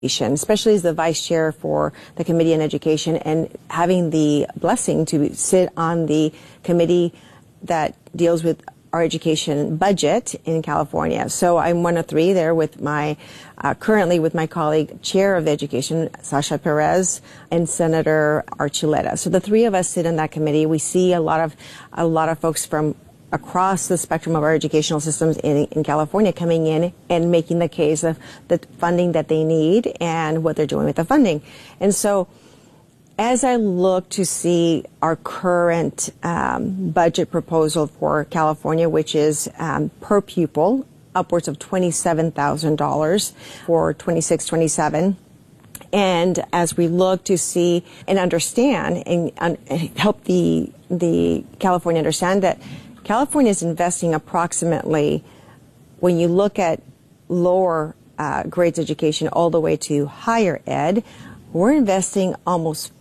especially as the vice chair for the Committee on Education and having the blessing to sit on the committee that deals with our education budget in California. So I'm one of three there with currently with my colleague, chair of the education, Sasha Perez, and Senator Archuleta. So the three of us sit in that committee. We see a lot of folks from across the spectrum of our educational systems in California coming in and making the case of the funding that they need and what they're doing with the funding. And so as I look to see our current budget proposal for California, which is per pupil, upwards of $27,000 for 26-27, and as we look to see and understand and help the California understand that California is investing approximately, when you look at lower grades education all the way to higher ed, we're investing almost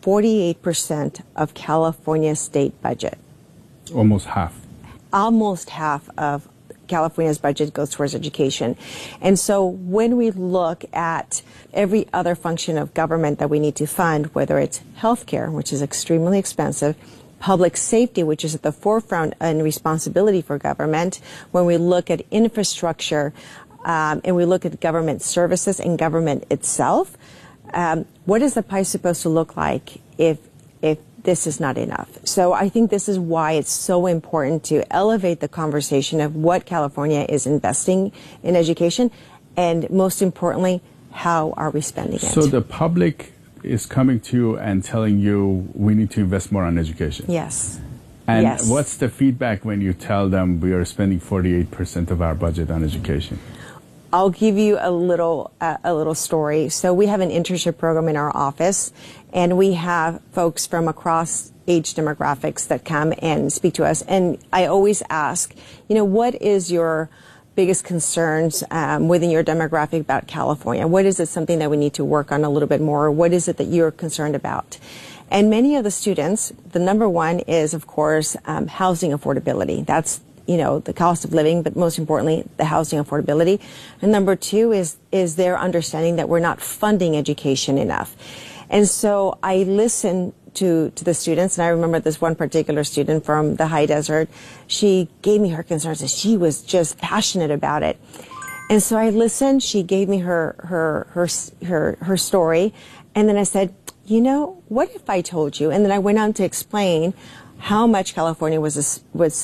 48% of California's state budget. Almost half. Almost half of California's budget goes towards education. And so when we look at every other function of government that we need to fund, whether it's healthcare, which is extremely expensive, public safety, which is at the forefront and responsibility for government, when we look at infrastructure and we look at government services and government itself, what is the pie supposed to look like if this is not enough? So I think this is why it's so important to elevate the conversation of what California is investing in education, and most importantly, how are we spending it? So the public is coming to you and telling you we need to invest more on education. Yes. And yes. What's the feedback when you tell them we are spending 48% of our budget on education? I'll give you a little story. So we have an internship program in our office, and we have folks from across age demographics that come and speak to us. And I always ask, what is your biggest concerns within your demographic about California? What is it something that we need to work on a little bit more? What is it that you're concerned about? And many of the students, the number one is, of course, housing affordability. That's the cost of living, but most importantly, the housing affordability. And number two is their understanding that we're not funding education enough. And so I listen to the students, and I remember this one particular student from the high desert. She gave me her concerns, and she was just passionate about it. And so I listened. She gave me her story, and then I said, what if I told you? And then I went on to explain how much California was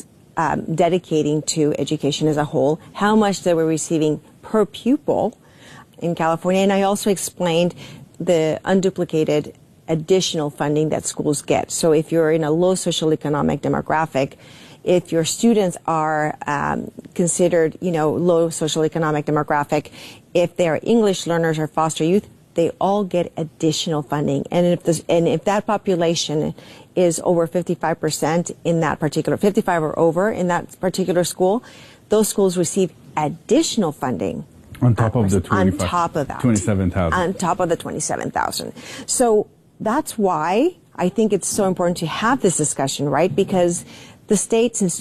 dedicating to education as a whole, how much they were receiving per pupil in California, and I also explained the unduplicated additional funding that schools get. So if you're in a low socioeconomic demographic, if your students are considered, low socioeconomic demographic, if they're English learners or foster youth, they all get additional funding. And if that population is over 55% in that particular, 55 or over in that particular school, those schools receive additional funding. On top of the 25, on top of that. 27,000. On top of the 27,000. So that's why I think it's so important to have this discussion, right? Because the state since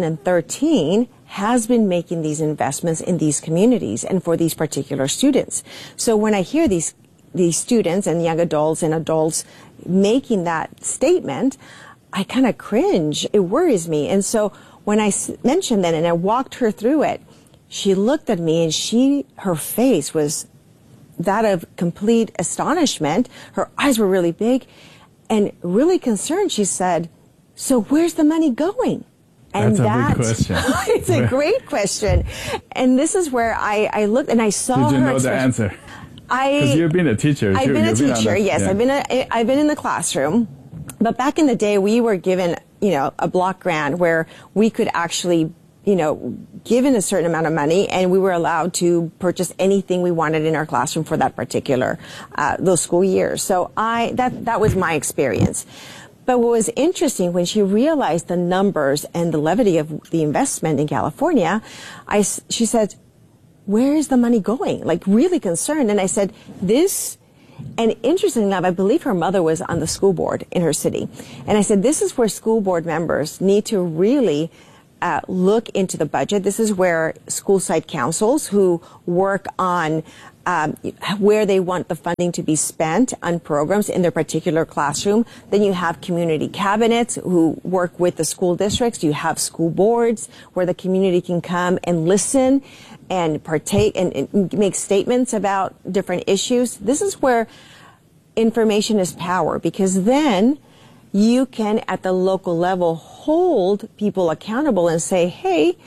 2013 has been making these investments in these communities and for these particular students. So when I hear these students and young adults and adults making that statement, I kind of cringe. It worries me. And so when I mentioned that and I walked her through it, she looked at me and her face was that of complete astonishment. Her eyes were really big and really concerned. She said, so where's the money going? And that's a big question. It's a great question. And this is where I looked and I saw her. Did you know the answer? Because you've been a teacher. I've been a teacher, yes. Yeah. I've been in the classroom. But back in the day, we were given, a block grant where we could actually, given a certain amount of money, and we were allowed to purchase anything we wanted in our classroom for that particular, those school years. So that was my experience. But what was interesting, when she realized the numbers and the levity of the investment in California, she said, where is the money going? Like, really concerned. And I said, and interestingly enough, I believe her mother was on the school board in her city. And I said, this is where school board members need to really look into the budget. This is where school site councils who work on where they want the funding to be spent on programs in their particular classroom. Then you have community cabinets who work with the school districts. You have school boards where the community can come and listen and partake and make statements about different issues. This is where information is power, because then you can, at the local level, hold people accountable and say, hey,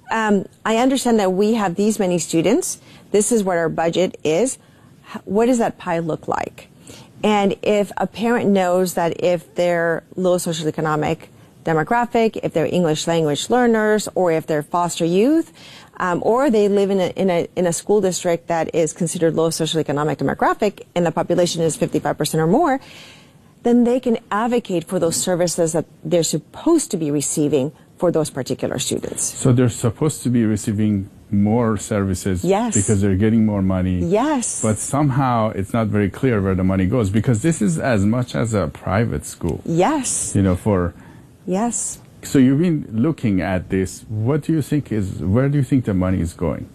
I understand that we have these many students. This is what our budget is. What does that pie look like? And if a parent knows that if they're low socioeconomic demographic, if they're English language learners, or if they're foster youth, or they live in a school district that is considered low socioeconomic demographic and the population is 55% or more, then they can advocate for those services that they're supposed to be receiving for those particular students. So they're supposed to be receiving more services, yes, because they're getting more money. Yes. But somehow it's not very clear where the money goes, because this is as much as a private school. Yes. Yes. So you've been looking at this. Where do you think the money is going?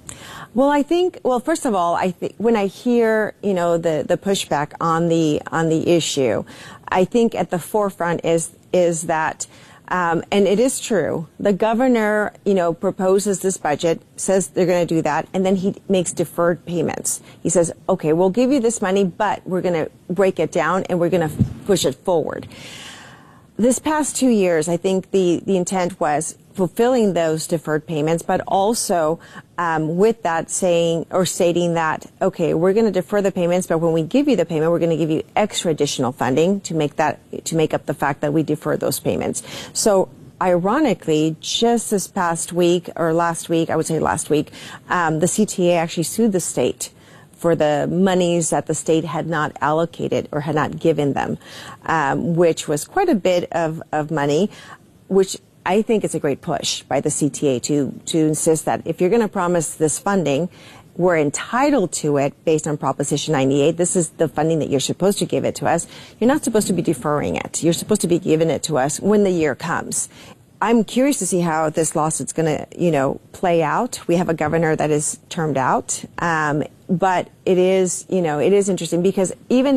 Well, first of all, when I hear, the pushback on the issue, I think at the forefront is that, and it is true, the governor, proposes this budget, says they're going to do that, and then he makes deferred payments. He says, okay, we'll give you this money, but we're going to break it down and we're going to push it forward. This past 2 years, I think the intent was fulfilling those deferred payments, but also with that stating that, okay, we're going to defer the payments, but when we give you the payment, we're going to give you extra additional funding to make up the fact that we defer those payments. So ironically, just this past week, or last week, I would say last week, the CTA actually sued the state for the monies that the state had not allocated or had not given them, which was quite a bit of money, which I think is a great push by the CTA to insist that if you're going to promise this funding, we're entitled to it based on Proposition 98. This is the funding that you're supposed to give it to us. You're not supposed to be deferring it. You're supposed to be giving it to us when the year comes. I'm curious to see how this lawsuit's going to, play out. We have a governor that is termed out, but it is interesting, because even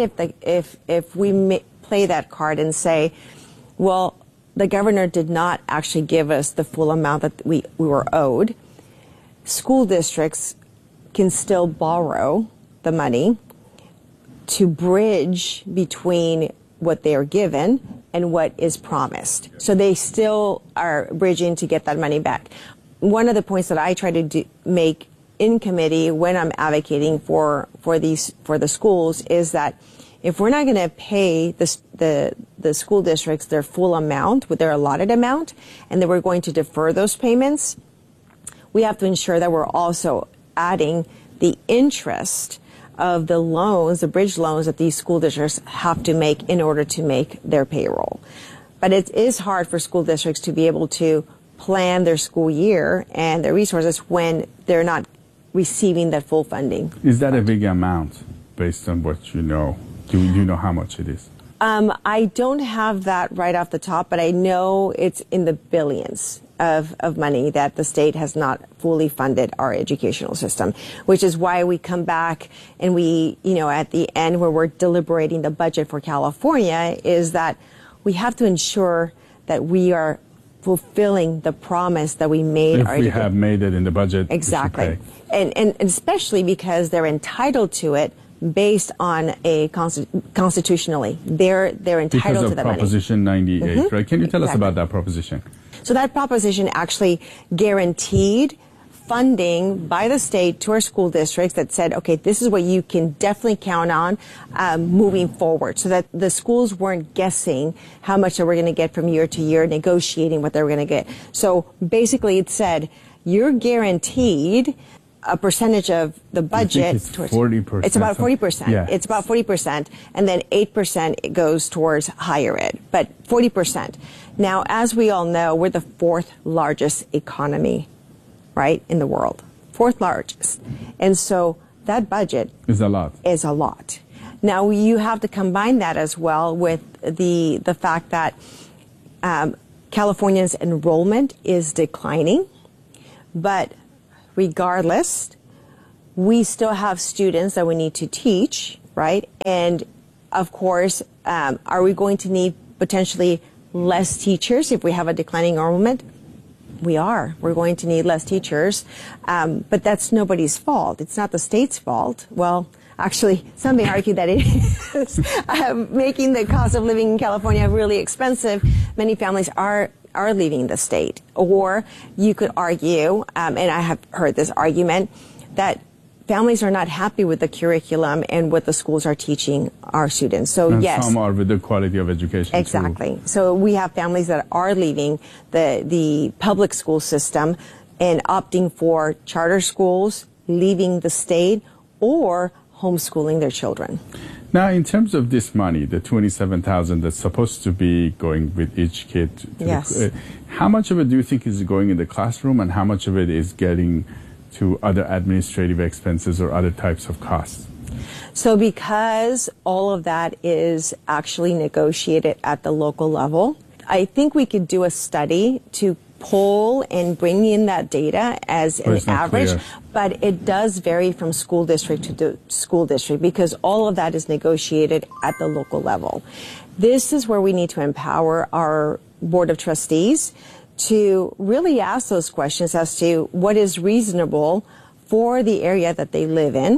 if we play that card and say, well, the governor did not actually give us the full amount that we were owed, school districts can still borrow the money to bridge between what they are given and what is promised. So they still are bridging to get that money back. One of the points that I try to make in committee when I'm advocating for the schools is that if we're not going to pay the school districts their full amount with their allotted amount, and then we're going to defer those payments, we have to ensure that we're also adding the interest of the loans, the bridge loans that these school districts have to make in order to make their payroll. But it is hard for school districts to be able to plan their school year and their resources when they're not receiving that full funding. Is that a big amount based on what you know? Do you know how much it is? I don't have that right off the top, but I know it's in the billions of money that the state has not fully funded our educational system, which is why we come back and we, at the end where we're deliberating the budget for California, is that we have to ensure that we are fulfilling the promise that we made. If we have made it in the budget. Exactly. And especially because they're entitled to it based on a constitutionally. They're entitled to the money. Because of Proposition 98, right? Can you tell us Exactly. about that proposition? So that proposition actually guaranteed funding by the state to our school districts that said, okay, this is what you can definitely count on moving forward, so that the schools weren't guessing how much they were going to get from year to year, negotiating what they were going to get. So basically it said, you're guaranteed a percentage of the budget. It's 40%. It's about 40%. Yeah. It's about 40%, and then 8% goes towards higher ed, but 40%. Now, as we all know, we're the fourth largest economy, right, in the world. Fourth largest. And so that budget is a lot. Now, you have to combine that as well with the fact that California's enrollment is declining, but regardless, we still have students that we need to teach, right? And of course, are we going to need potentially less teachers if we have a declining enrollment? We are. We're going to need less teachers, but that's nobody's fault. It's not the state's fault. Well, actually, some may argue that it is. Making the cost of living in California really expensive, many families are leaving the state. Or you could argue, and I have heard this argument, that families are not happy with the curriculum and what the schools are teaching our students. So and yes, some are with the quality of education. Exactly. Too. So we have families that are leaving the public school system and opting for charter schools, leaving the state, or homeschooling their children. Now, in terms of this money, the $27,000 that's supposed to be going with each kid, yes. How much of it do you think is going in the classroom, and how much of it is getting to other administrative expenses or other types of costs? So because all of that is actually negotiated at the local level, I think we could do a study to pull and bring in that data as an average, clear. But it does vary from school district to school district because all of that is negotiated at the local level. This is where we need to empower our Board of Trustees to really ask those questions as to what is reasonable for the area that they live in,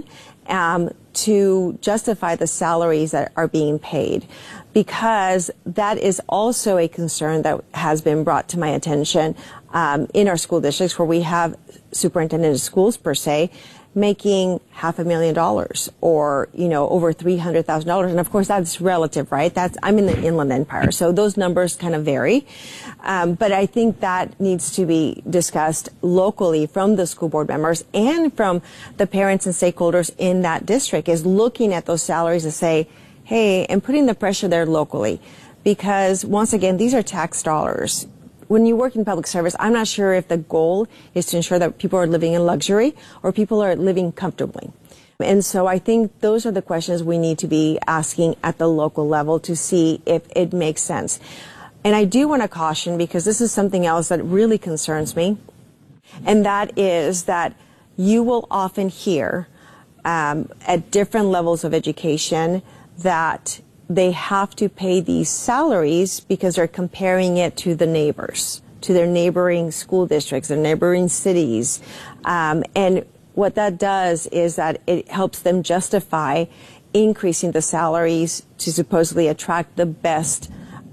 to justify the salaries that are being paid, because that is also a concern that has been brought to my attention in our school districts where we have superintendent of schools per se making $500,000 or, over $300,000. And of course, that's relative, right? I'm in the Inland Empire, so those numbers kind of vary. But I think that needs to be discussed locally from the school board members and from the parents and stakeholders in that district, is looking at those salaries and say, hey, and putting the pressure there locally. Because once again, these are tax dollars. When you work in public service, I'm not sure if the goal is to ensure that people are living in luxury or people are living comfortably. And so I think those are the questions we need to be asking at the local level to see if it makes sense. And I do want to caution, because this is something else that really concerns me, and that is that you will often hear at different levels of education that they have to pay these salaries because they're comparing it to the neighbors, to their neighboring school districts, their neighboring cities. And what that does is that it helps them justify increasing the salaries to supposedly attract the best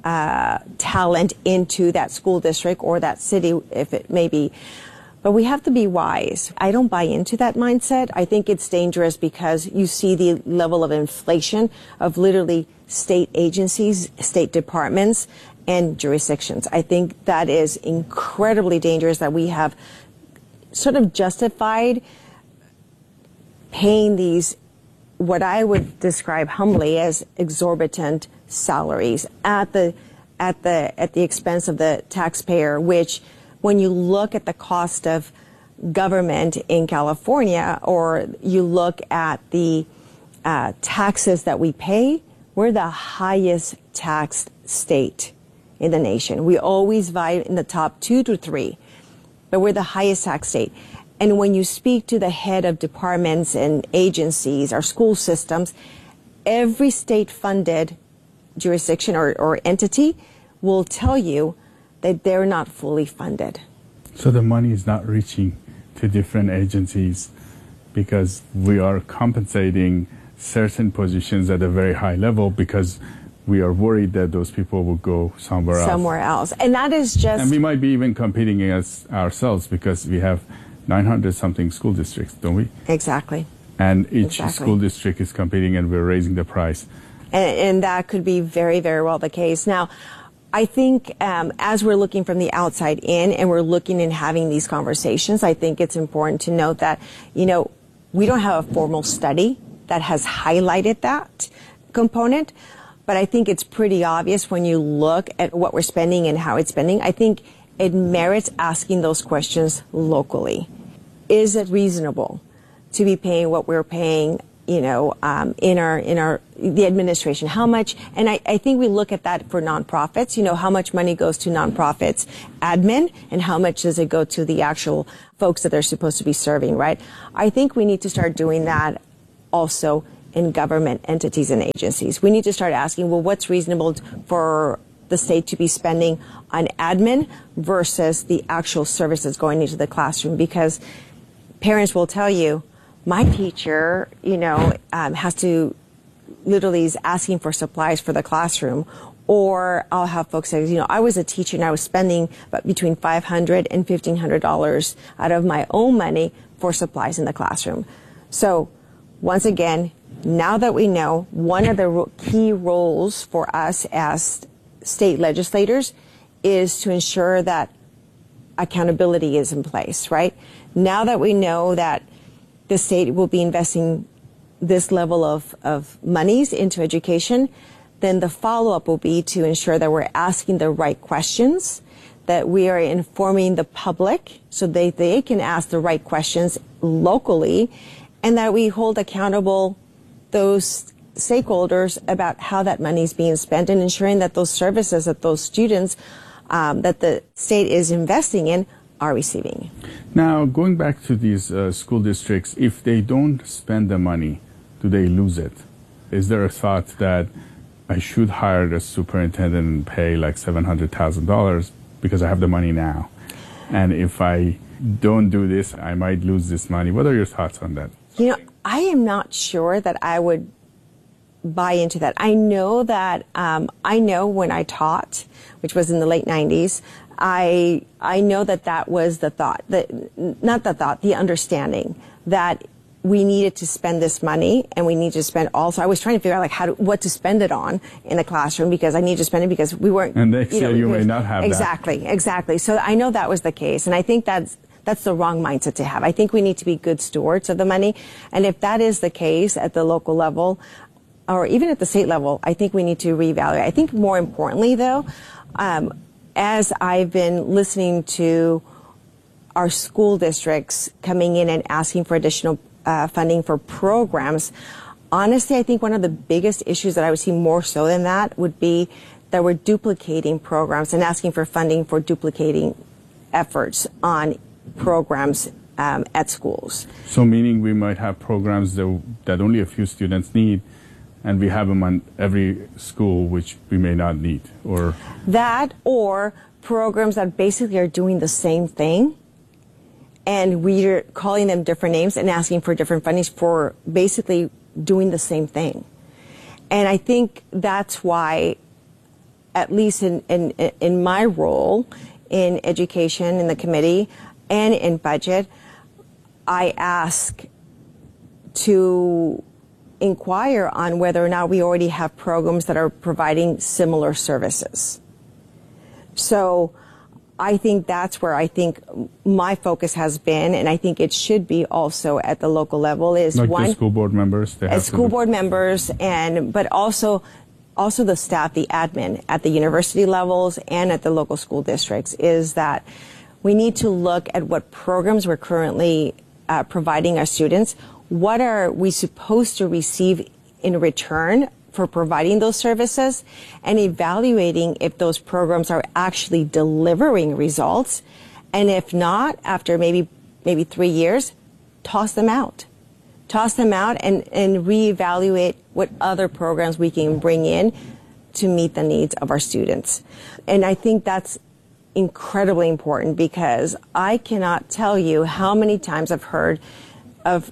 talent into that school district or that city, if it may be. But we have to be wise. I don't buy into that mindset. I think it's dangerous because you see the level of inflation of literally state agencies, state departments, and jurisdictions. I think that is incredibly dangerous that we have sort of justified paying these, what I would describe humbly as exorbitant salaries at the expense of the taxpayer, which when you look at the cost of government in California, or you look at the taxes that we pay, we're the highest taxed state in the nation. We always vie in the top 2 to 3, but we're the highest tax state. And when you speak to the head of departments and agencies, our school systems, every state-funded jurisdiction or entity will tell you that they're not fully funded. So the money is not reaching to different agencies because we are compensating certain positions at a very high level because we are worried that those people will go somewhere else. And that is just... And we might be even competing against ourselves because we have 900-something school districts, don't we? Exactly. And each school district is competing, and we're raising the price. And that could be very, very well the case. Now, I think as we're looking from the outside in and we're looking and having these conversations, I think it's important to note that, we don't have a formal study that has highlighted that component, but I think it's pretty obvious when you look at what we're spending and how it's spending. I think it merits asking those questions locally. Is it reasonable to be paying what we're paying in the administration, how much, and I think we look at that for nonprofits, how much money goes to nonprofits admin and how much does it go to the actual folks that they're supposed to be serving, right? I think we need to start doing that also in government entities and agencies. We need to start asking, well, what's reasonable for the state to be spending on admin versus the actual services going into the classroom? Because parents will tell you, my teacher, has to literally is asking for supplies for the classroom. Or I'll have folks say, I was a teacher and I was spending between $500 and $1,500 out of my own money for supplies in the classroom. So once again, now that we know, one of the key roles for us as state legislators is to ensure that accountability is in place, right? Now that we know that the state will be investing this level of monies into education, then the follow-up will be to ensure that we're asking the right questions, that we are informing the public so they can ask the right questions locally, and that we hold accountable those stakeholders about how that money is being spent and ensuring that those services that those students that the state is investing in are receiving. Now, going back to these school districts, if they don't spend the money, do they lose it? Is there a thought that I should hire a superintendent and pay like $700,000 because I have the money now? And if I don't do this, I might lose this money. What are your thoughts on that? I am not sure that I would buy into that. I know that, I know when I taught, which was in the late 90s, I know that was the thought, the understanding that we needed to spend this money and we need to spend also, I was trying to figure out what to spend it on in the classroom because I need to spend it because we weren't. And next year you may not have that. Exactly. So I know that was the case. And I think that's the wrong mindset to have. I think we need to be good stewards of the money. And if that is the case at the local level or even at the state level, I think we need to reevaluate. I think more importantly though, as I've been listening to our school districts coming in and asking for additional funding for programs, honestly, I think one of the biggest issues that I would see more so than that would be that we're duplicating programs and asking for funding for duplicating efforts on programs at schools. So meaning we might have programs that only a few students need, and we have them on every school which we may not need, or that, or programs that basically are doing the same thing and we're calling them different names and asking for different fundings for basically doing the same thing. And I think that's why, at least in my role in education in the committee and in budget, I ask to inquire on whether or not we already have programs that are providing similar services. So I think that's where I think my focus has been, and I think it should be also at the local level, is like one, the school board members, as school board members, but also the staff, the admin at the university levels and at the local school districts, is that we need to look at what programs we're currently providing our students. What are we supposed to receive in return for providing those services, and evaluating if those programs are actually delivering results, and if not, after maybe 3 years, toss them out and reevaluate what other programs we can bring in to meet the needs of our students. And I think that's incredibly important, because I cannot tell you how many times I've heard of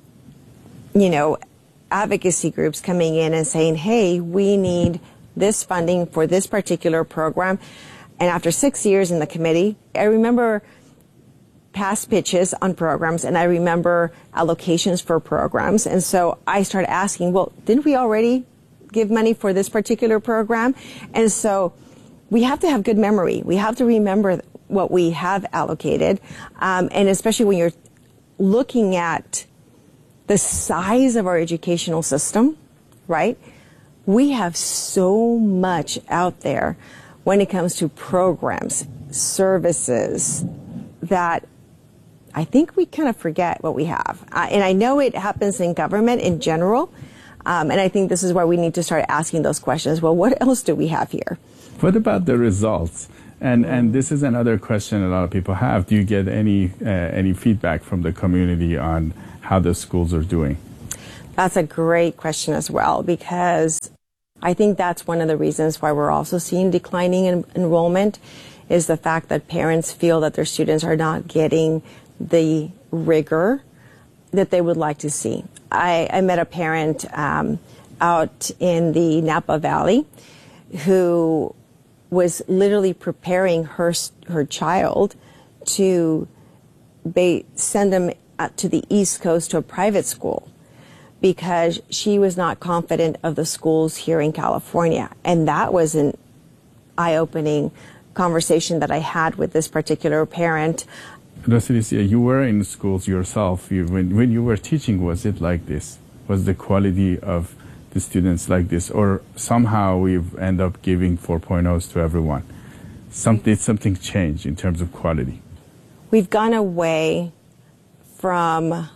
advocacy groups coming in and saying, hey, we need this funding for this particular program. And after 6 years in the committee, I remember past pitches on programs, and I remember allocations for programs. And so I started asking, well, didn't we already give money for this particular program? And so we have to have good memory. We have to remember what we have allocated. And especially when you're looking at the size of our educational system, right? We have so much out there when it comes to programs, services, that I think we kind of forget what we have. And I know it happens in government in general. And I think this is where we need to start asking those questions. Well, what else do we have here? What about the results? And this is another question a lot of people have. Do you get any feedback from the community on how the schools are doing? That's a great question as well, because I think that's one of the reasons why we're also seeing declining enrollment is the fact that parents feel that their students are not getting the rigor that they would like to see. I met a parent out in the Napa Valley who was literally preparing her child to send them to the East Coast to a private school because she was not confident of the schools here in California. And that was an eye-opening conversation that I had with this particular parent. Rosalicia, you were in schools yourself. When you were teaching, was it like this? Was the quality of the students like this? Or somehow we've end up giving 4.0s to everyone? Did something change in terms of quality? We've gone away from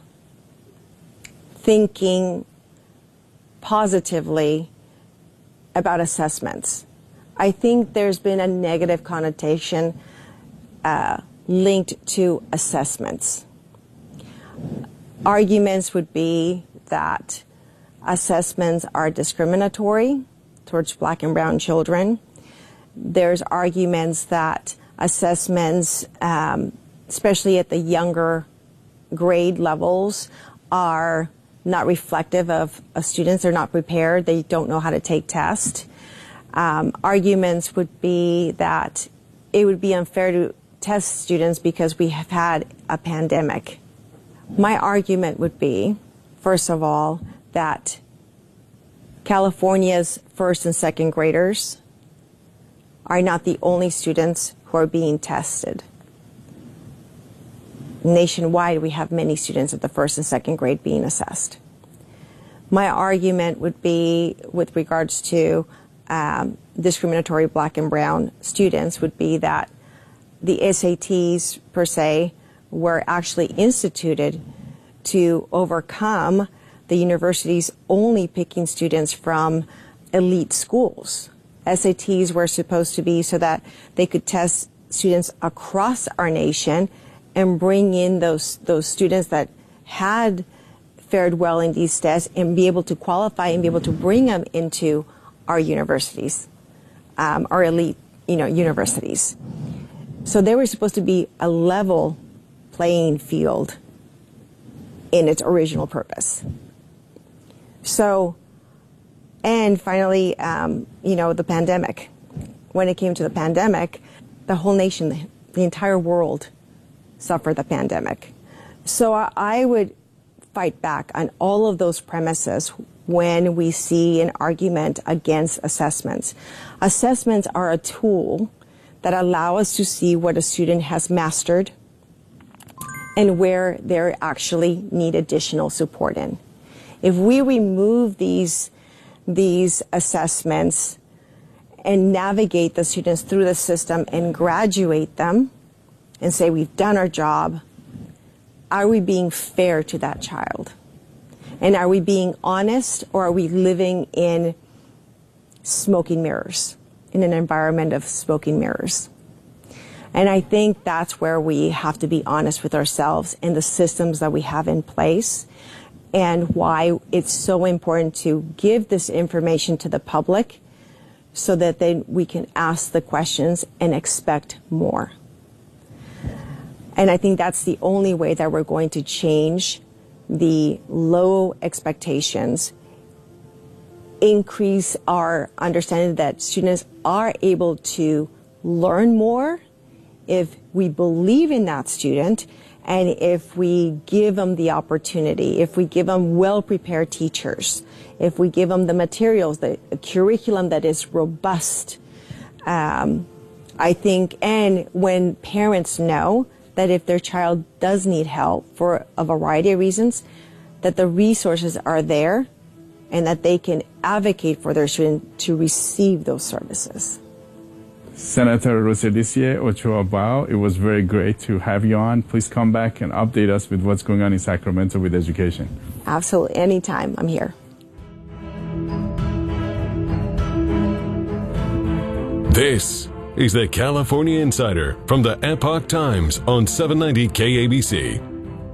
thinking positively about assessments. I think there's been a negative connotation linked to assessments. Arguments would be that assessments are discriminatory towards black and brown children. There's arguments that assessments, especially at the younger grade levels, are not reflective of students. They're not prepared. They don't know how to take tests. Arguments would be that it would be unfair to test students because we have had a pandemic. My argument would be, first of all, that California's first and second graders are not the only students who are being tested. Nationwide, we have many students at the first and second grade being assessed. My argument would be, with regards to discriminatory black and brown students, would be that the SATs, per se, were actually instituted to overcome the universities only picking students from elite schools. SATs were supposed to be so that they could test students across our nation and bring in those students that had fared well in these tests and be able to qualify and be able to bring them into our universities, our elite, universities. So they were supposed to be a level playing field in its original purpose. So, and finally, the pandemic. When it came to the pandemic, the whole nation, the entire world suffered the pandemic. So I would fight back on all of those premises when we see an argument against assessments. Assessments are a tool that allow us to see what a student has mastered and where they actually need additional support in. If we remove these assessments and navigate the students through the system and graduate them and say we've done our job, are we being fair to that child? And are we being honest, or are we living in smoking mirrors, in an environment of smoking mirrors? And I think that's where we have to be honest with ourselves and the systems that we have in place, and why it's so important to give this information to the public so that then we can ask the questions and expect more. And I think that's the only way that we're going to change the low expectations, increase our understanding that students are able to learn more if we believe in that student, and if we give them the opportunity, if we give them well-prepared teachers, if we give them the materials, the curriculum that is robust. I think, and when parents know that if their child does need help for a variety of reasons, that the resources are there and that they can advocate for their student to receive those services. Senator Roselicie Ochoa Bao, it was very great to have you on. Please come back and update us with what's going on in Sacramento with education. Absolutely. Anytime. I'm here. This is the California Insider from the Epoch Times on 790 KABC.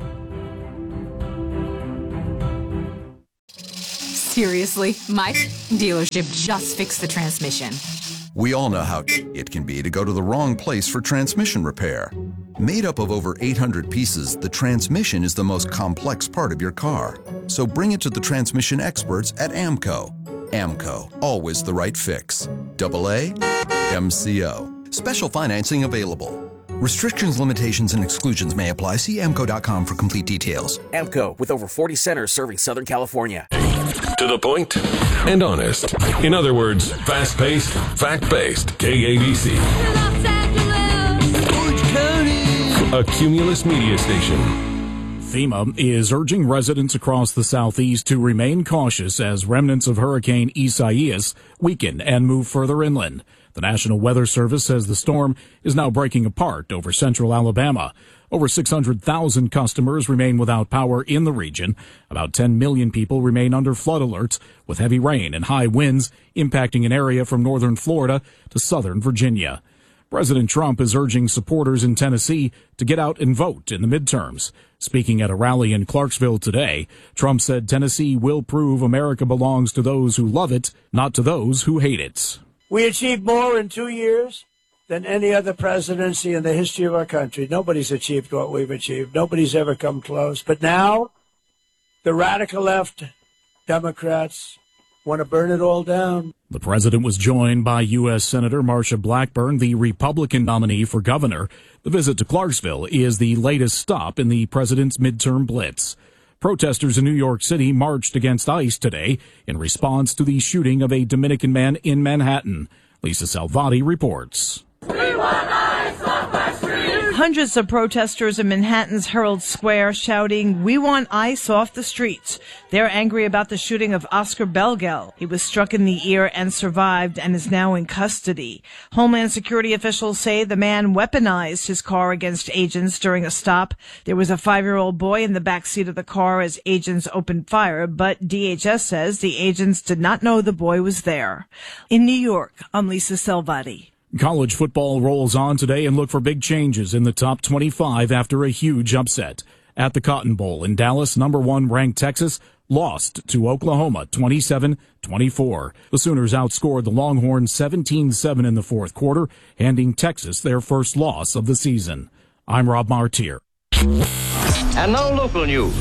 Seriously, my dealership just fixed the transmission. We all know how it can be to go to the wrong place for transmission repair. Made up of over 800 pieces, the transmission is the most complex part of your car. So bring it to the transmission experts at AMCO. AMCO, always the right fix. AA MCO. Special financing available. Restrictions, limitations, and exclusions may apply. See AMCO.com for complete details. AMCO, with over 40 centers serving Southern California. To the point and honest. In other words, fast-paced, fact-based KABC. A Cumulus media station. FEMA is urging residents across the southeast to remain cautious as remnants of Hurricane Isaias weaken and move further inland. The National Weather Service says the storm is now breaking apart over central Alabama. Over 600,000 customers remain without power in the region. About 10 million people remain under flood alerts, with heavy rain and high winds impacting an area from northern Florida to southern Virginia. President Trump is urging supporters in Tennessee to get out and vote in the midterms. Speaking at a rally in Clarksville today, Trump said Tennessee will prove America belongs to those who love it, not to those who hate it. We achieved more in 2 years than any other presidency in the history of our country. Nobody's achieved what we've achieved. Nobody's ever come close. But now, the radical left, Democrats, want to burn it all down. The president was joined by U.S. Senator Marsha Blackburn, the Republican nominee for governor. The visit to Clarksville is the latest stop in the president's midterm blitz. Protesters in New York City marched against ICE today in response to the shooting of a Dominican man in Manhattan. Lisa Salvati reports. Hundreds of protesters in Manhattan's Herald Square shouting, "We want ICE off the streets." They're angry about the shooting of Oscar Belgel. He was struck in the ear and survived and is now in custody. Homeland Security officials say the man weaponized his car against agents during a stop. There was a 5-year-old boy in the back seat of the car as agents opened fire, but DHS says the agents did not know the boy was there. In New York, I'm Lisa Salvati. College football rolls on today and look for big changes in the top 25 after a huge upset. At the Cotton Bowl in Dallas, number 1 ranked Texas lost to Oklahoma 27-24. The Sooners outscored the Longhorns 17-7 in the fourth quarter, handing Texas their first loss of the season. I'm Rob Martier. And now local news.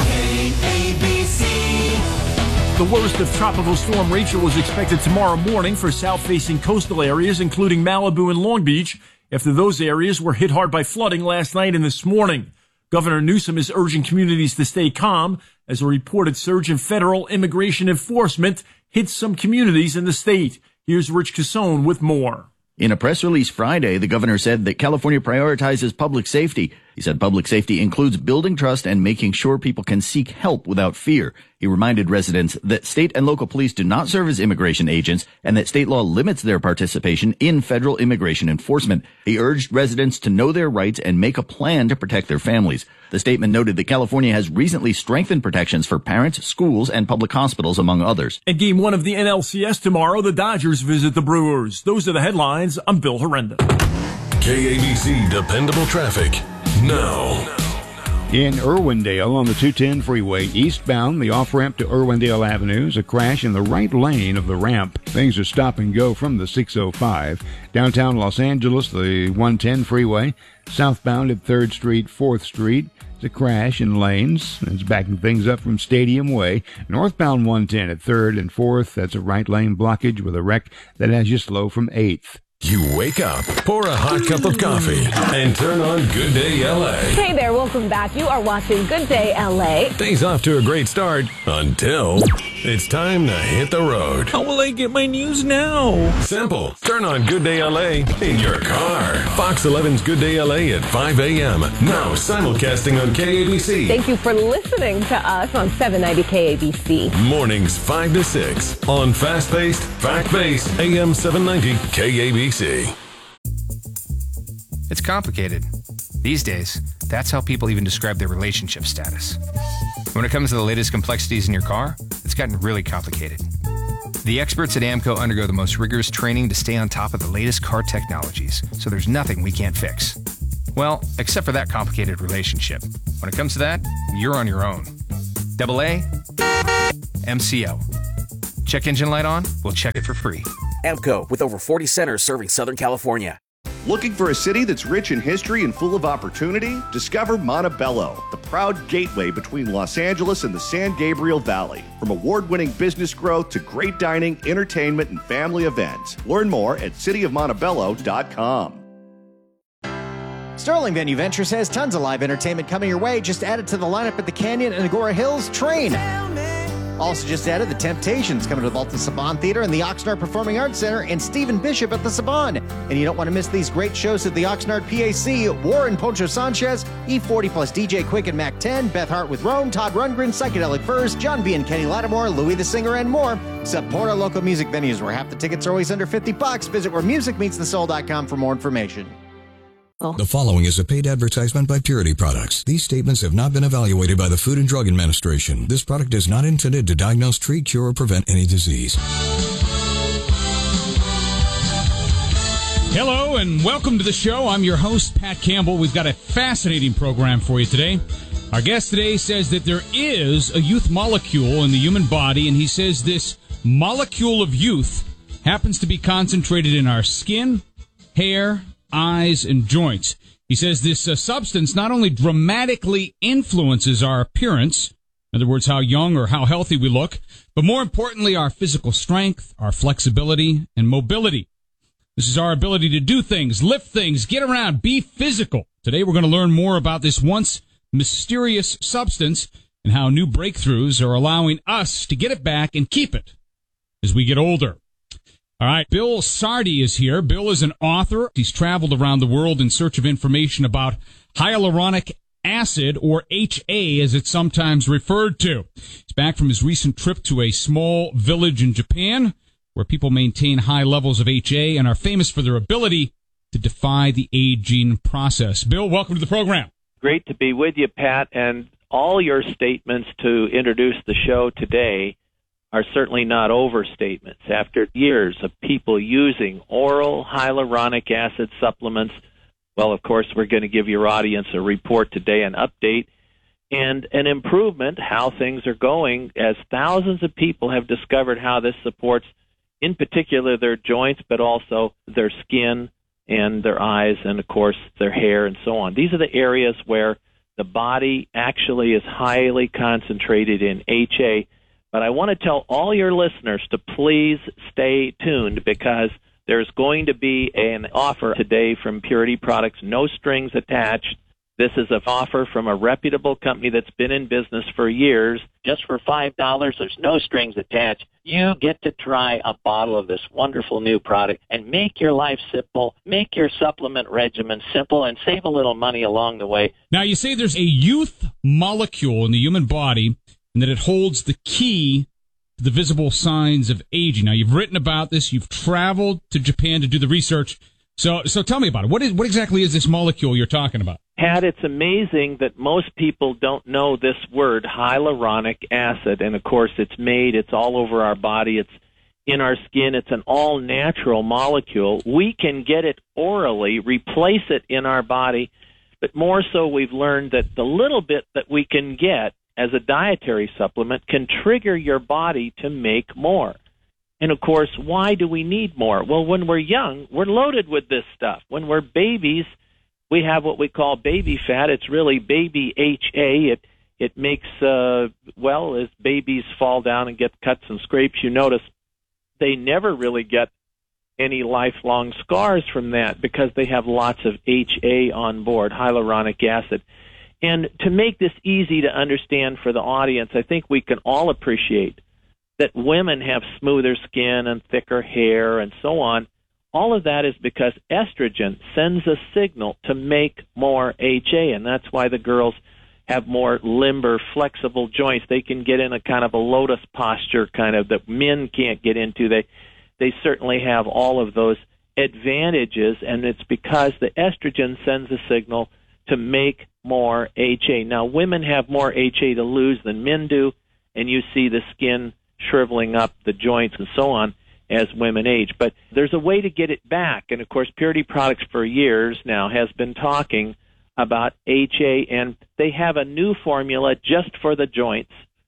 The worst of Tropical Storm Rachel was expected tomorrow morning for south-facing coastal areas, including Malibu and Long Beach, after those areas were hit hard by flooding last night and this morning. Governor Newsom is urging communities to stay calm as a reported surge in federal immigration enforcement hits some communities in the state. Here's Rich Cassone with more. In a press release Friday, the governor said that California prioritizes public safety. He said public safety includes building trust and making sure people can seek help without fear. He reminded residents that state and local police do not serve as immigration agents and that state law limits their participation in federal immigration enforcement. He urged residents to know their rights and make a plan to protect their families. The statement noted that California has recently strengthened protections for parents, schools, and public hospitals, among others. In Game 1 of the NLCS tomorrow, the Dodgers visit the Brewers. Those are the headlines. I'm Bill Horrenda. KABC Dependable Traffic now. In Irwindale on the 210 freeway eastbound, the off-ramp to Irwindale Avenue is a crash in the right lane of the ramp. Things are stop and go from the 605. Downtown Los Angeles, the 110 freeway, southbound at 3rd Street, 4th Street. It's a crash in lanes. It's backing things up from Stadium Way. Northbound 110 at 3rd and 4th, that's a right lane blockage with a wreck that has you slow from 8th. You wake up, pour a hot cup of coffee, and turn on Good Day LA. Hey there, welcome back. You are watching Good Day LA. Day's off to a great start until it's time to hit the road. How will I get my news now? Simple. Turn on Good Day LA in your car. Fox 11's Good Day LA at 5 a.m. Now simulcasting on KABC. Thank you for listening to us on 790 KABC. Mornings 5 to 6 on fast-paced, fact-based AM 790 KABC. It's complicated. These days, that's how people even describe their relationship status. When it comes to the latest complexities in your car, it's gotten really complicated. The experts at AAMCO undergo the most rigorous training to stay on top of the latest car technologies, so there's nothing we can't fix. Well, except for that complicated relationship. When it comes to that, you're on your own. AA, MCO. Check engine light on? We'll check it for free. AAMCO, with over 40 centers serving Southern California. Looking for a city that's rich in history and full of opportunity? Discover Montebello, the proud gateway between Los Angeles and the San Gabriel Valley. From award-winning business growth to great dining, entertainment, and family events. Learn more at cityofmontebello.com. Sterling Venue Ventures has tons of live entertainment coming your way. Just added to the lineup at the Canyon and Agora Hills Train. Also just added the Temptations coming to the Walton Saban Theater and the Oxnard Performing Arts Center, and Stephen Bishop at the Saban. And you don't want to miss these great shows at the Oxnard PAC. Warren Poncho Sanchez, E40 plus DJ Quick and Mac 10, Beth Hart with Rome, Todd Rundgren, Psychedelic Furs, John B. and Kenny Lattimore, Louis the Singer, and more. Support our local music venues where half the tickets are always under $50. Visit wheremusicmeetsthesoul.com for more information. The following is a paid advertisement by Purity Products. These statements have not been evaluated by the Food and Drug Administration. This product is not intended to diagnose, treat, cure, or prevent any disease. Hello and welcome to the show. I'm your host, Pat Campbell. We've got a fascinating program for you today. Our guest today says that there is a youth molecule in the human body, and he says this molecule of youth happens to be concentrated in our skin, hair, eyes, and joints. He says this substance not only dramatically influences our appearance, in other words, how young or how healthy we look, but more importantly, our physical strength, our flexibility, and mobility. This is our ability to do things, lift things, get around, be physical. Today we're going to learn more about this once mysterious substance and how new breakthroughs are allowing us to get it back and keep it as we get older. All right, Bill Sardi is here. Bill is an author. He's traveled around the world in search of information about hyaluronic acid, or HA as it's sometimes referred to. He's back from his recent trip to a small village in Japan where people maintain high levels of HA and are famous for their ability to defy the aging process. Bill, welcome to the program. Great to be with you, Pat, and all your statements to introduce the show today are certainly not overstatements. After years of people using oral hyaluronic acid supplements, well, of course, we're going to give your audience a report today, an update, and an improvement, how things are going, as thousands of people have discovered how this supports, in particular, their joints, but also their skin and their eyes and, of course, their hair and so on. These are the areas where the body actually is highly concentrated in HA. But I want to tell all your listeners to please stay tuned, because there's going to be an offer today from Purity Products, no strings attached. This is an offer from a reputable company that's been in business for years. Just for $5, there's no strings attached. You get to try a bottle of this wonderful new product and make your life simple, make your supplement regimen simple, and save a little money along the way. Now, you say there's a youth molecule in the human body and that it holds the key to the visible signs of aging. Now, you've written about this. You've traveled to Japan to do the research. So tell me about it. What exactly is this molecule you're talking about? Pat, it's amazing that most people don't know this word, hyaluronic acid. And, of course, it's all over our body. It's in our skin. It's an all-natural molecule. We can get it orally, replace it in our body. But more so, we've learned that the little bit that we can get as a dietary supplement can trigger your body to make more. And, of course, why do we need more? Well, when we're young, we're loaded with this stuff. When we're babies, we have what we call baby fat. It's really baby HA. It makes, as babies fall down and get cuts and scrapes, you notice they never really get any lifelong scars from that because they have lots of HA on board, hyaluronic acid. And to make this easy to understand for the audience, I think we can all appreciate that women have smoother skin and thicker hair and so on. All of that is because estrogen sends a signal to make more HA, and that's why the girls have more limber, flexible joints. They can get in a kind of a lotus posture kind of that men can't get into. They certainly have all of those advantages, and it's because the estrogen sends a signal to make more HA. Now, women have more HA to lose than men do, and you see the skin shriveling up, the joints, and so on as women age. But there's a way to get it back, and of course, Purity Products for years now has been talking about HA, and they have a new formula just for the joints,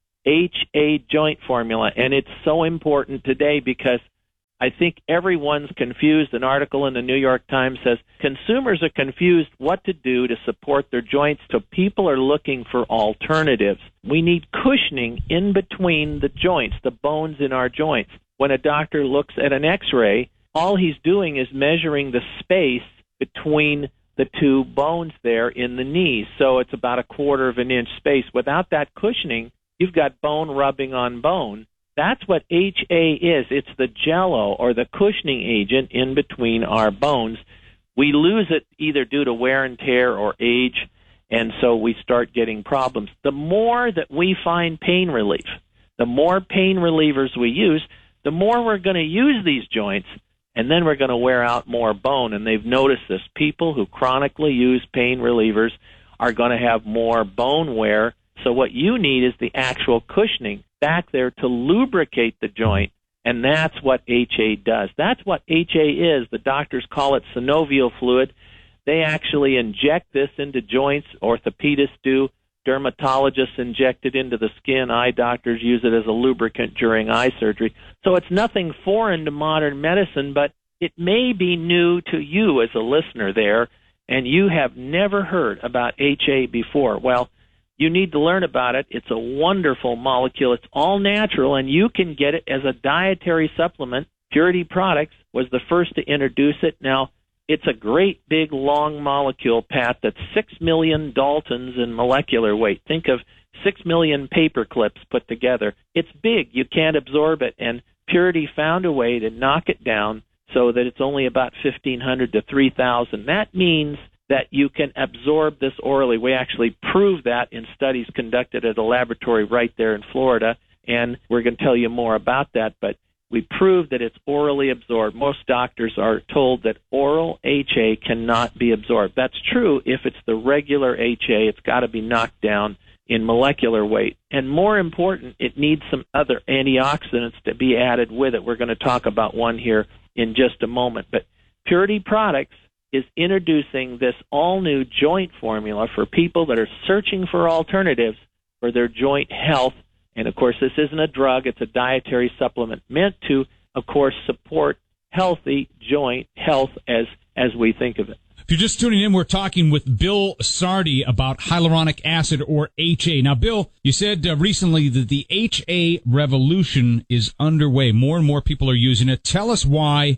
HA joint formula, and it's so important today because I think everyone's confused. An article in the New York Times says consumers are confused what to do to support their joints, so people are looking for alternatives. We need cushioning in between the joints, the bones in our joints. When a doctor looks at an X-ray, all he's doing is measuring the space between the two bones there in the knees. So it's about 1/4 of an inch space. Without that cushioning, you've got bone rubbing on bone. That's what HA is. It's the jello or the cushioning agent in between our bones. We lose it either due to wear and tear or age, and so we start getting problems. The more that we find pain relief, the more pain relievers we use, the more we're going to use these joints, and then we're going to wear out more bone. And they've noticed this. People who chronically use pain relievers are going to have more bone wear. So what you need is the actual cushioning back there to lubricate the joint, and that's what HA does. That's what HA is. The doctors call it synovial fluid. They actually inject this into joints. Orthopedists do. Dermatologists inject it into the skin. Eye doctors use it as a lubricant during eye surgery. So it's nothing foreign to modern medicine, but it may be new to you as a listener there, and you have never heard about HA before. Well, you need to learn about it. It's a wonderful molecule. It's all natural, and you can get it as a dietary supplement. Purity Products was the first to introduce it. Now, it's a great big long molecule, Pat, that's 6 million Daltons in molecular weight. Think of 6 million paper clips put together. It's big. You can't absorb it, and Purity found a way to knock it down so that it's only about 1,500 to 3,000. That means that you can absorb this orally. We actually proved that in studies conducted at a laboratory right there in Florida, and we're going to tell you more about that, but we proved that it's orally absorbed. Most doctors are told that oral HA cannot be absorbed. That's true if it's the regular HA. It's got to be knocked down in molecular weight. And more important, it needs some other antioxidants to be added with it. We're going to talk about one here in just a moment. But Purity Products is introducing this all-new joint formula for people that are searching for alternatives for their joint health. And, of course, this isn't a drug. It's a dietary supplement meant to, of course, support healthy joint health as we think of it. If you're just tuning in, we're talking with Bill Sardi about hyaluronic acid, or HA. Now, Bill, you said recently that the HA revolution is underway. More and more people are using it. Tell us why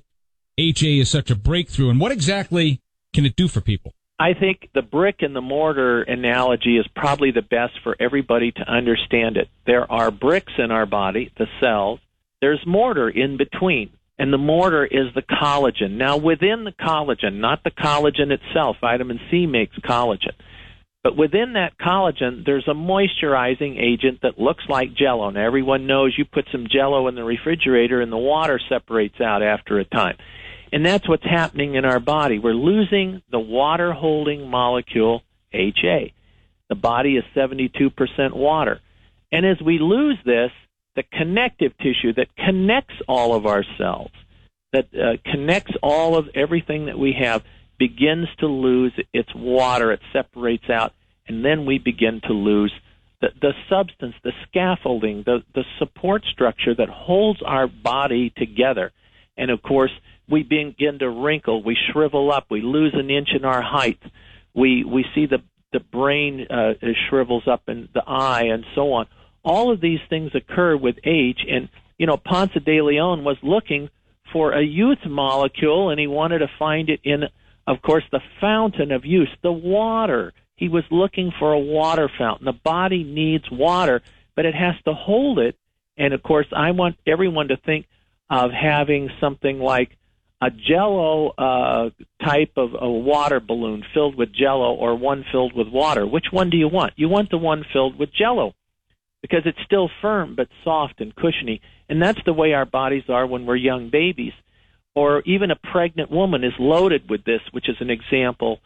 HA is such a breakthrough, and what exactly can it do for people? I think the brick and the mortar analogy is probably the best for everybody to understand it. There are bricks in our body, the cells. There's mortar in between, and the mortar is the collagen. Now, within the collagen, not the collagen itself, vitamin C makes collagen, but within that collagen, there's a moisturizing agent that looks like Jell-O. Now, everyone knows you put some Jell-O in the refrigerator and the water separates out after a time. And that's what's happening in our body. We're losing the water-holding molecule, HA. The body is 72% water. And as we lose this, the connective tissue that connects all of our cells, that connects all of everything that we have, begins to lose its water. It separates out, and then we begin to lose the substance, the scaffolding, the support structure that holds our body together. And, of course, we begin to wrinkle, we shrivel up, we lose an inch in our height, we see the brain shrivels up in the eye, and so on. All of these things occur with age, and, Ponce de Leon was looking for a youth molecule, and he wanted to find it in, of course, the fountain of youth, the water. He was looking for a water fountain. The body needs water, but it has to hold it, and, of course, I want everyone to think of having something like a Jell-O type of a water balloon filled with Jell-O, or one filled with water. Which one do you want? You want the one filled with Jell-O because it's still firm but soft and cushiony. And that's the way our bodies are when we're young babies. or even a pregnant woman is loaded with this, which is an example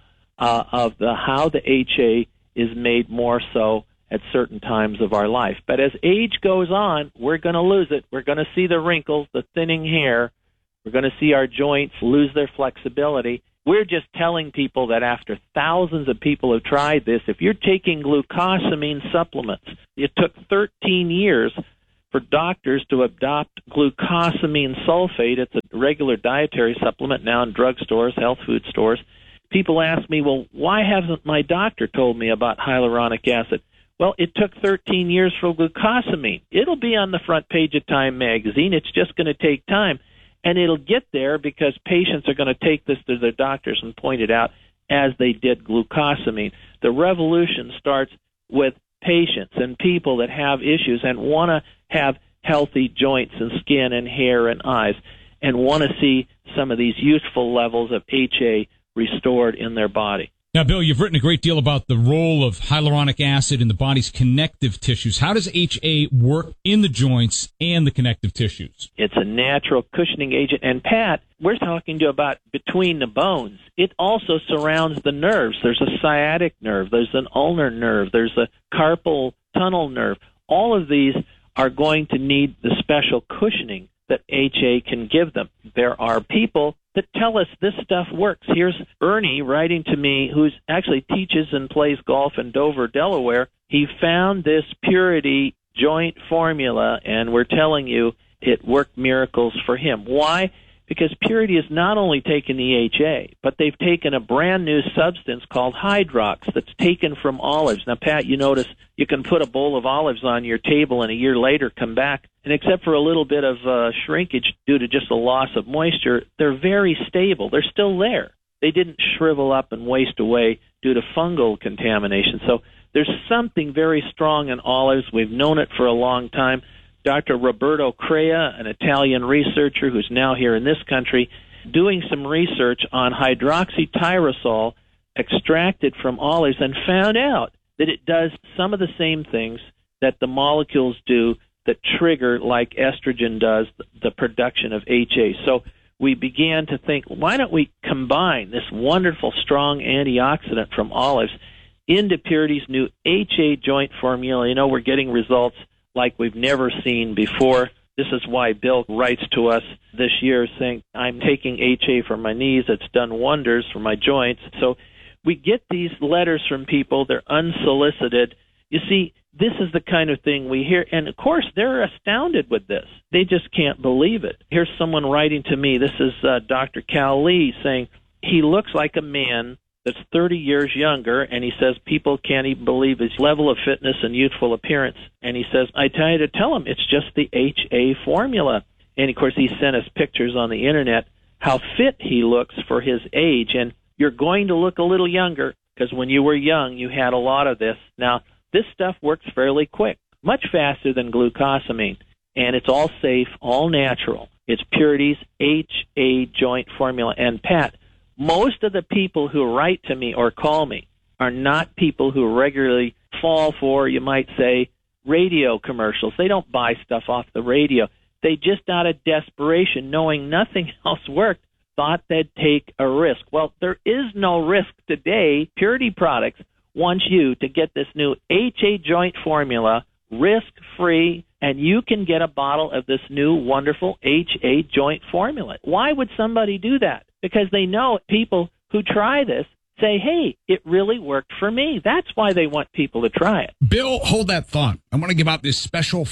of how the HA is made more so at certain times of our life. But as age goes on, we're going to lose it. We're going to see the wrinkles, the thinning hair. We're going to see our joints lose their flexibility. We're just telling people that after thousands of people have tried this, if you're taking glucosamine supplements, it took 13 years for doctors to adopt glucosamine sulfate. It's a regular dietary supplement now in drugstores, health food stores. People ask me, well, why hasn't my doctor told me about hyaluronic acid? Well, it took 13 years for glucosamine. It'll be on the front page of Time magazine. It's just going to take time. And it'll get there because patients are going to take this to their doctors and point it out as they did glucosamine. The revolution starts with patients and people that have issues and want to have healthy joints and skin and hair and eyes and want to see some of these useful levels of HA restored in their body. Now, Bill, you've written a great deal about the role of hyaluronic acid in the body's connective tissues. How does HA work in the joints and the connective tissues? It's a natural cushioning agent. And, Pat, we're talking to you about between the bones. It also surrounds the nerves. There's a sciatic nerve. There's an ulnar nerve. There's a carpal tunnel nerve. All of these are going to need the special cushioning that HA can give them. There are people that tell us this stuff works. Here's Ernie writing to me, who actually teaches and plays golf in Dover, Delaware. He found this Purity joint formula, and we're telling you it worked miracles for him. Why? Because Purity has not only taken the HA, but they've taken a brand new substance called Hydrox that's taken from olives. Now, Pat, you notice you can put a bowl of olives on your table and a year later come back, and except for a little bit of shrinkage due to just a loss of moisture, they're very stable. They're still there. They didn't shrivel up and waste away due to fungal contamination. So there's something very strong in olives. We've known it for a long time. Dr. Roberto Crea, an Italian researcher who's now here in this country, doing some research on hydroxytyrosol extracted from olives and found out that it does some of the same things that the molecules do that trigger, like estrogen does, the production of HA. So we began to think, why don't we combine this wonderful, strong antioxidant from olives into Purity's new HA joint formula? You know, we're getting results like we've never seen before. This is why Bill writes to us this year saying, I'm taking HA for my knees. It's done wonders for my joints. So we get these letters from people. They're unsolicited. You see, this is the kind of thing we hear. And, of course, they're astounded with this. They just can't believe it. Here's someone writing to me. This is Dr. Cal Lee saying, he looks like a man that's 30 years younger, and he says people can't even believe his level of fitness and youthful appearance. And he says, I tell you to tell him it's just the HA formula. And, of course, he sent us pictures on the Internet how fit he looks for his age. And you're going to look a little younger because when you were young, you had a lot of this. Now, this stuff works fairly quick, much faster than glucosamine, and it's all safe, all natural. It's Purity's HA joint formula. And, Pat, most of the people who write to me or call me are not people who regularly fall for, you might say, radio commercials. They don't buy stuff off the radio. They just, out of desperation, knowing nothing else worked, thought they'd take a risk. Well, there is no risk today. Purity Products wants you to get this new HA joint formula risk-free, and you can get a bottle of this new wonderful HA joint formula. Why would somebody do that? Because they know people who try this say, hey, it really worked for me. That's why they want people to try it. Bill, hold that thought. I want to give out this special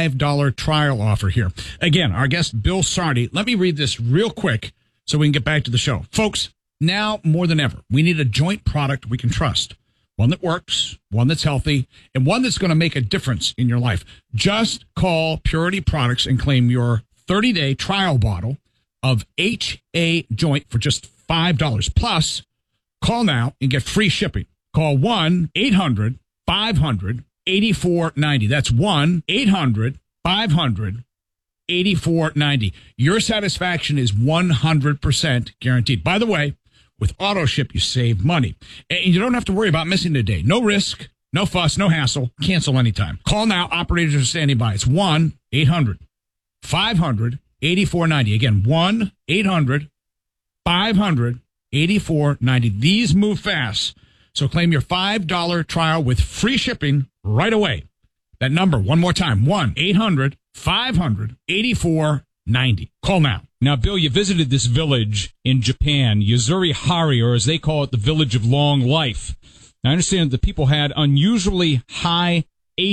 $5 trial offer here. Again, our guest, Bill Sardi. Let me read this real quick so we can get back to the show. Folks, now more than ever, we need a joint product we can trust. One that works, one that's healthy, and one that's going to make a difference in your life. Just call Purity Products and claim your 30-day trial bottle of HA joint for just $5. Plus, call now and get free shipping. Call 1-800-500-8490. That's 1-800-500-8490. Your satisfaction is 100% guaranteed. By the way, with AutoShip, you save money. And you don't have to worry about missing a day. No risk, no fuss, no hassle. Cancel anytime. Call now. Operators are standing by. It's 1-800-500-8490. 8490. Again, 1-800-500-8490. These move fast. So claim your $5 trial with free shipping right away. That number, one more time, 1-800-500-8490. Call now. Now, Bill, you visited this village in Japan, Yuzuri-Hari, or as they call it, the Village of Long Life. Now, I understand the people had unusually high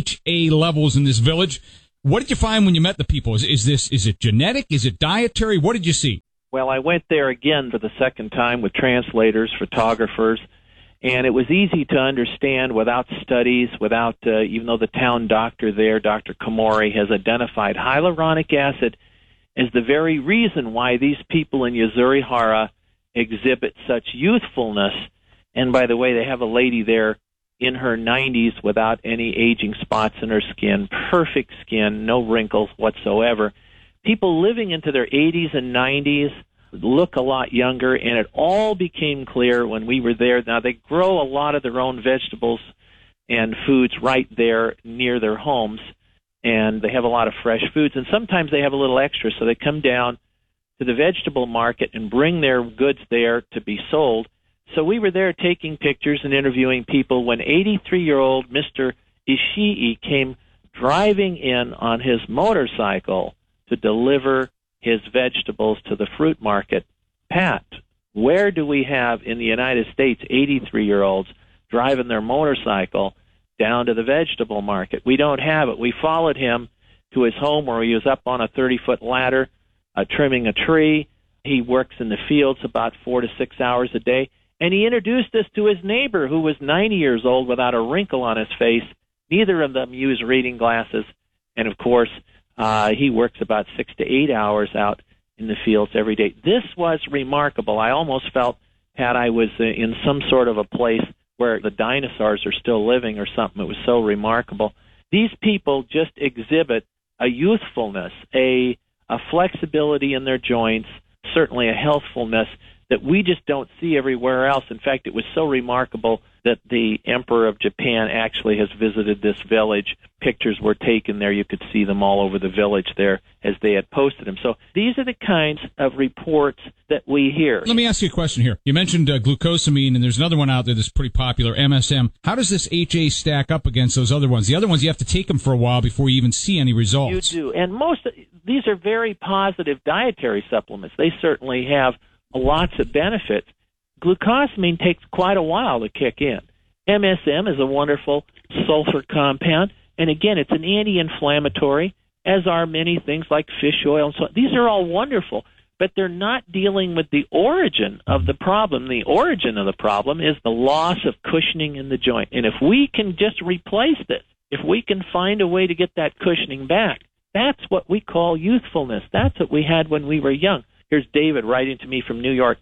HA levels in this village. What did you find when you met the people? Is it genetic? Is it dietary? What did you see? Well, I went there again for the second time with translators, photographers, and it was easy to understand without studies, without, even though the town doctor there, Dr. Komori, has identified hyaluronic acid as the very reason why these people in Yuzuri-Hara exhibit such youthfulness. And by the way, they have a lady there in her 90s without any aging spots in her skin, perfect skin, no wrinkles whatsoever. People living into their 80s and 90s look a lot younger, and it all became clear when we were there. Now, they grow a lot of their own vegetables and foods right there near their homes, and they have a lot of fresh foods, and sometimes they have a little extra, so they come down to the vegetable market and bring their goods there to be sold. So we were there taking pictures and interviewing people when 83-year-old Mr. Ishii came driving in on his motorcycle to deliver his vegetables to the fruit market. Pat, where do we have in the United States 83-year-olds driving their motorcycle down to the vegetable market? We don't have it. We followed him to his home where he was up on a 30-foot ladder trimming a tree. He works in the fields about 4 to 6 hours a day. And he introduced us to his neighbor, who was 90 years old without a wrinkle on his face. Neither of them use reading glasses. And, of course, he works about 6 to 8 hours out in the fields every day. This was remarkable. I almost felt, Pat, I was in some sort of a place where the dinosaurs are still living or something. It was so remarkable. These people just exhibit a youthfulness, a flexibility in their joints, certainly a healthfulness that we just don't see everywhere else. In fact, it was so remarkable that the Emperor of Japan actually has visited this village. Pictures were taken there. You could see them all over the village there as they had posted them. So these are the kinds of reports that we hear. Let me ask you a question here. You mentioned glucosamine, and there's another one out there that's pretty popular, MSM. How does this HA stack up against those other ones? The other ones, you have to take them for a while before you even see any results. You do. And these are very positive dietary supplements. They certainly have lots of benefits. Glucosamine takes quite a while to kick in. MSM is a wonderful sulfur compound, and again, it's an anti-inflammatory, as are many things like fish oil and so on. These are all wonderful, but they're not dealing with the origin of the problem. The origin of the problem is the loss of cushioning in the joint. And if we can just replace this, if we can find a way to get that cushioning back, that's what we call youthfulness. That's what we had when we were young. Here's David writing to me from New York,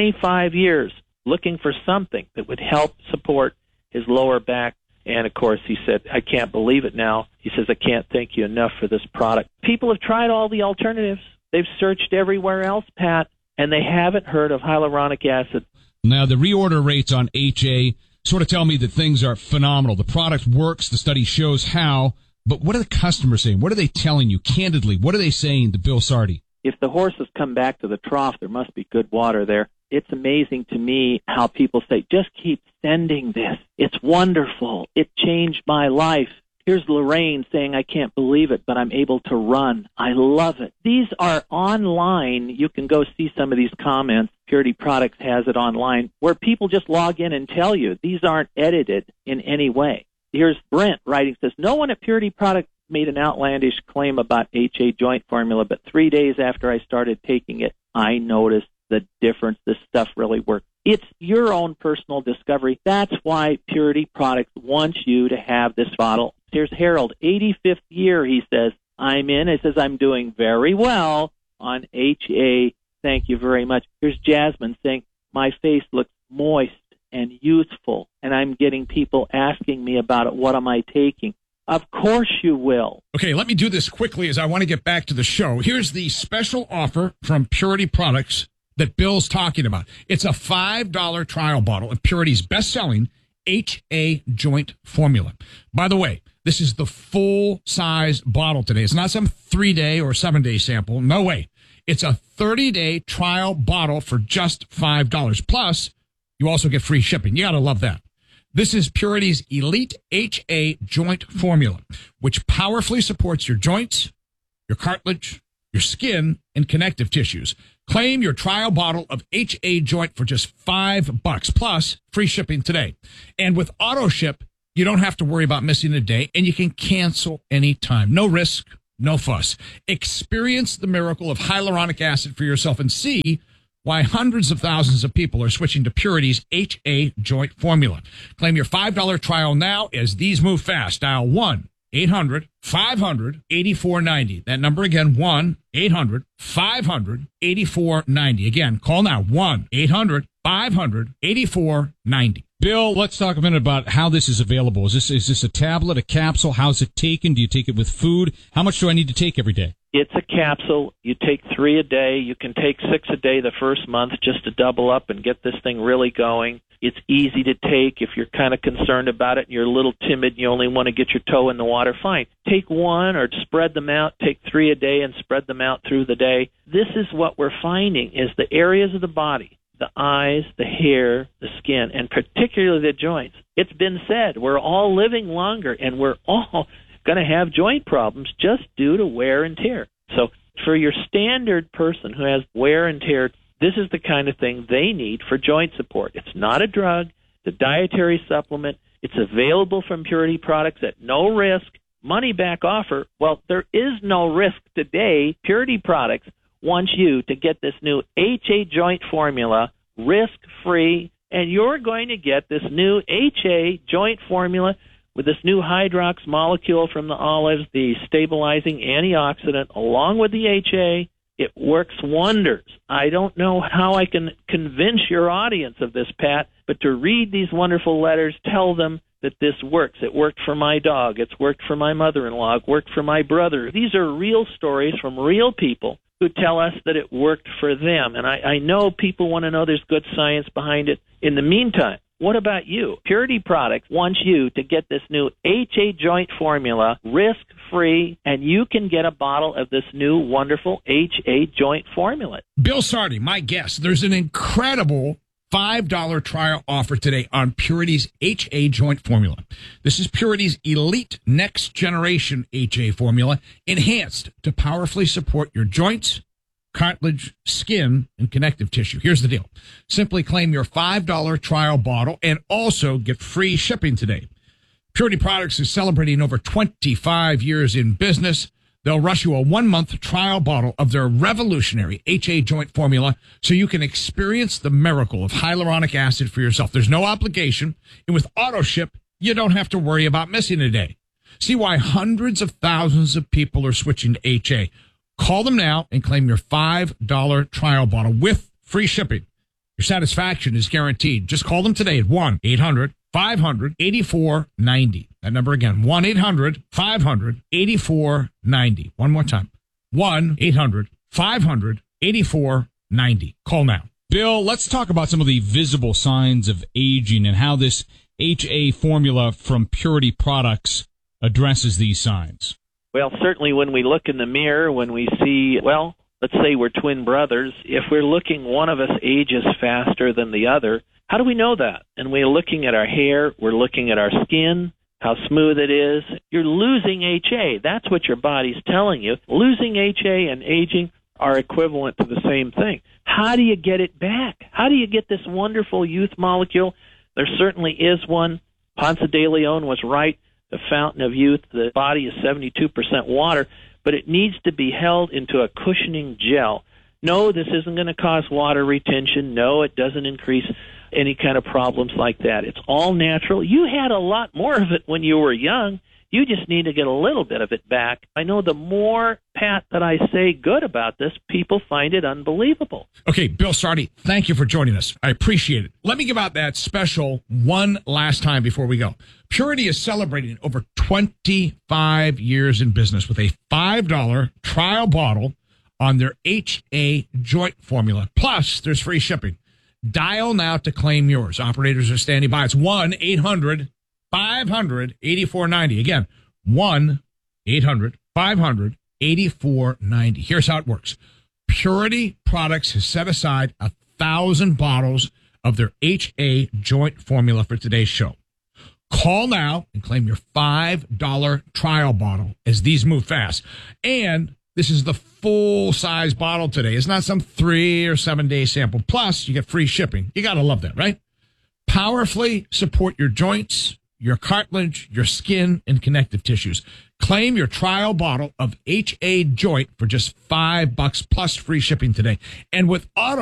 25 years, looking for something that would help support his lower back. And, of course, he said, I can't believe it now. He says, I can't thank you enough for this product. People have tried all the alternatives. They've searched everywhere else, Pat, and they haven't heard of hyaluronic acid. Now, the reorder rates on HA sort of tell me that things are phenomenal. The product works. The study shows how. But what are the customers saying? What are they telling you candidly? What are they saying to Bill Sardi? If the horses come back to the trough, there must be good water there. It's amazing to me how people say, just keep sending this. It's wonderful. It changed my life. Here's Lorraine saying, I can't believe it, but I'm able to run. I love it. These are online. You can go see some of these comments. Purity Products has it online, where people just log in and tell you. These aren't edited in any way. Here's Brent writing, says, no one at Purity Products made an outlandish claim about HA joint formula, but 3 days after I started taking it, I noticed the difference. This stuff really works. It's your own personal discovery. That's why Purity Products wants you to have this bottle. Here's Harold, 85th year, he says, I'm in. He says, I'm doing very well on HA. Thank you very much. Here's Jasmine saying, my face looks moist and youthful, and I'm getting people asking me about it. What am I taking? Of course you will. Okay, let me do this quickly as I want to get back to the show. Here's the special offer from Purity Products that Bill's talking about. It's a $5 trial bottle of Purity's best-selling HA joint formula. By the way, this is the full-size bottle today. It's not some 3-day or 7-day sample. No way. It's a 30-day trial bottle for just $5. Plus, you also get free shipping. You got to love that. This is Purity's Elite HA Joint Formula, which powerfully supports your joints, your cartilage, your skin, and connective tissues. Claim your trial bottle of HA Joint for just $5, plus free shipping today. And with auto ship, you don't have to worry about missing a day, and you can cancel anytime. No risk, no fuss. Experience the miracle of hyaluronic acid for yourself and see why hundreds of thousands of people are switching to Purity's HA Joint Formula. Claim your $5 trial now as these move fast. Dial 1-800-500-8490. That number again, 1-800-500-8490. Again, call now, 1-800-500-8490. Bill, let's talk a minute about how this is available. Is this a tablet, a capsule? How's it taken? Do you take it with food? How much do I need to take every day? It's a capsule. You take 3 a day. You can take 6 a day the first month just to double up and get this thing really going. It's easy to take. If you're kind of concerned about it and you're a little timid and you only want to get your toe in the water, fine. Take 1 or spread them out. Take 3 a day and spread them out through the day. This is what we're finding is the areas of the body, the eyes, the hair, the skin, and particularly the joints. It's been said we're all living longer and we're all going to have joint problems just due to wear and tear. So for your standard person who has wear and tear, this is the kind of thing they need for joint support. It's not a drug. It's a dietary supplement. It's available from Purity Products at no risk. Money back offer. Well, there is no risk today. Purity Products wants you to get this new HA Joint Formula risk-free, and you're going to get this new HA Joint Formula with this new Hydrox molecule from the olives, the stabilizing antioxidant, along with the HA. It works wonders. I don't know how I can convince your audience of this, Pat, but to read these wonderful letters, tell them that this works. It worked for my dog. It's worked for my mother-in-law. It worked for my brother. These are real stories from real people who tell us that it worked for them. And I know people want to know there's good science behind it. In the meantime, what about you? Purity Products wants you to get this new HA Joint Formula risk-free, and you can get a bottle of this new wonderful HA Joint Formula. Bill Sardi, my guest. There's an incredible $5 trial offer today on Purity's HA Joint Formula. This is Purity's elite next generation HA formula, enhanced to powerfully support your joints, cartilage, skin, and connective tissue. Here's the deal. Simply claim your $5 trial bottle and also get free shipping today. Purity Products is celebrating over 25 years in business. They'll rush you a 1-month trial bottle of their revolutionary HA Joint Formula so you can experience the miracle of hyaluronic acid for yourself. There's no obligation, and with auto ship, you don't have to worry about missing a day. See why hundreds of thousands of people are switching to HA. Call them now and claim your $5 trial bottle with free shipping. Your satisfaction is guaranteed. Just call them today at 1-800-500-8490. That number again, 1-800-500-8490. One more time, 1-800-500-8490. Call now. Bill, let's talk about some of the visible signs of aging and how this HA formula from Purity Products addresses these signs. Well, certainly when we look in the mirror, when we see, well, let's say we're twin brothers, if we're looking one of us ages faster than the other, how do we know that? And we're looking at our hair, we're looking at our skin, how smooth it is. You're losing HA. That's what your body's telling you. Losing HA and aging are equivalent to the same thing. How do you get it back? How do you get this wonderful youth molecule? There certainly is one. Ponce de Leon was right. The fountain of youth, the body is 72% water, but it needs to be held into a cushioning gel. No, this isn't going to cause water retention. No, it doesn't increase any kind of problems like that. It's all natural. You had a lot more of it when you were young. You just need to get a little bit of it back. I know the more, Pat, that I say good about this, people find it unbelievable. Okay, Bill Sardi, thank you for joining us. I appreciate it. Let me give out that special one last time before we go. Purity is celebrating over 25 years in business with a $5 trial bottle on their HA Joint Formula. Plus, there's free shipping. Dial now to claim yours. Operators are standing by. It's 1-800-500-8490. Again, 1-800-500-8490. Here's how it works. Purity Products has set aside 1,000 bottles of their HA joint formula for today's show. Call now and claim your $5 trial bottle as these move fast. And this is the full-size bottle today. It's not some 3 or 7 day sample. Plus, you get free shipping. You got to love that, right? Powerfully support your joints, your cartilage, your skin, and connective tissues. Claim your trial bottle of HA Joint for just $5 plus free shipping today. And with Auto